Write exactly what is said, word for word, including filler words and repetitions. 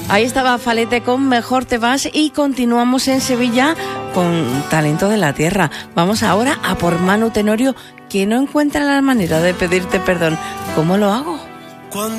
Ahí estaba Falete con Mejor te vas y continuamos en Sevilla con Talento de la Tierra. Vamos ahora a por Manu Tenorio, que no encuentra la manera de pedirte perdón. ¿Cómo lo hago?